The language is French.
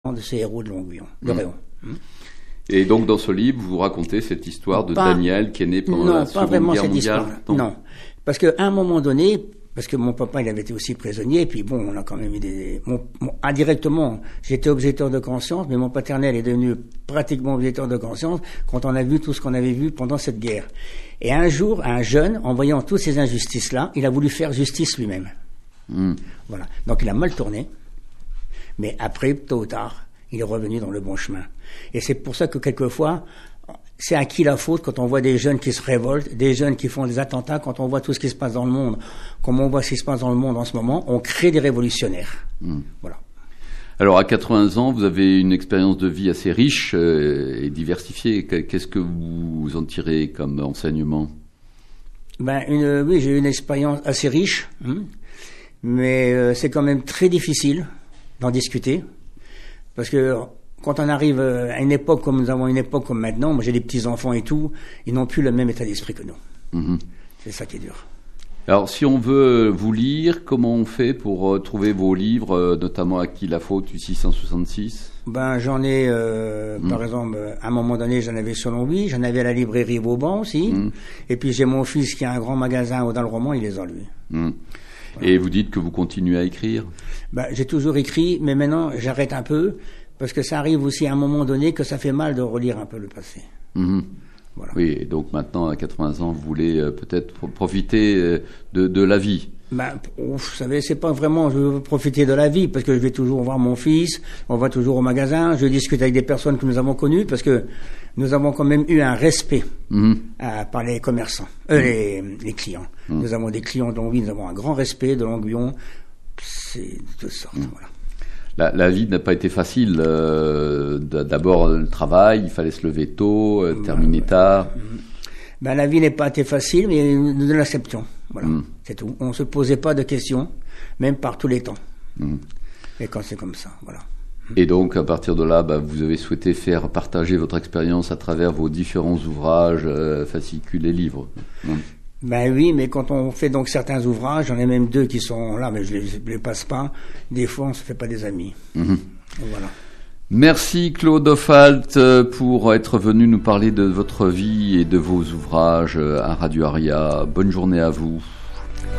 de ces héros de Longuyon, de Réon. Et donc dans ce livre, vous racontez cette histoire de Daniel qui est né pendant la Seconde Guerre mondiale. Non, parce qu'à un moment donné, parce que mon papa il avait été aussi prisonnier, et puis bon, on a quand même eu indirectement, j'étais objecteur de conscience, mais mon paternel est devenu pratiquement objecteur de conscience quand on a vu tout ce qu'on avait vu pendant cette guerre. Et un jour, un jeune, en voyant toutes ces injustices-là, il a voulu faire justice lui-même. Voilà. Donc il a mal tourné, mais après, tôt ou tard, il est revenu dans le bon chemin. Et c'est pour ça que quelquefois, c'est à qui la faute quand on voit des jeunes qui se révoltent, des jeunes qui font des attentats, quand on voit tout ce qui se passe dans le monde, comme on voit ce qui se passe dans le monde en ce moment, on crée des révolutionnaires. Voilà. Alors à 80 ans, vous avez une expérience de vie assez riche et diversifiée. Qu'est-ce que vous en tirez comme enseignement ? Oui, j'ai eu une expérience assez riche, mais c'est quand même très difficile d'en discuter, parce que quand on arrive à une époque comme nous avons une époque comme maintenant, moi j'ai des petits-enfants et tout, ils n'ont plus le même état d'esprit que nous. C'est ça qui est dur. Alors si on veut vous lire, comment on fait pour trouver vos livres, notamment À qui la faute du 666 ? J'en ai, par exemple, à un moment donné, j'en avais selon lui, j'en avais à la librairie Vauban aussi, et puis j'ai mon fils qui a un grand magasin dans le roman, il les a lus. Voilà. Et vous dites que vous continuez à écrire ? J'ai toujours écrit, mais maintenant j'arrête un peu, parce que ça arrive aussi à un moment donné que ça fait mal de relire un peu le passé. Voilà. Oui, et donc maintenant, à 80 ans, vous voulez peut-être profiter de la vie. Vous savez, c'est pas vraiment je veux profiter de la vie, parce que je vais toujours voir mon fils, on va toujours au magasin, je discute avec des personnes que nous avons connues, parce que nous avons quand même eu un respect par les commerçants, les clients. Nous avons des clients dont nous avons un grand respect de Longuyon, c'est de toutes sortes, voilà. La vie n'a pas été facile. D'abord le travail, il fallait se lever tôt, terminer tard. La vie n'est pas été facile, mais nous l'acceptions. Voilà, c'est tout. On ne se posait pas de questions, même par tous les temps. Et quand c'est comme ça, voilà. Et donc, à partir de là, vous avez souhaité faire partager votre expérience à travers vos différents ouvrages, fascicules et livres. Oui, mais quand on fait donc certains ouvrages, j'en ai même 2 qui sont là, mais je les passe pas. Des fois, on se fait pas des amis. Voilà. Merci Claude Offalt pour être venu nous parler de votre vie et de vos ouvrages à Radio Aria. Bonne journée à vous.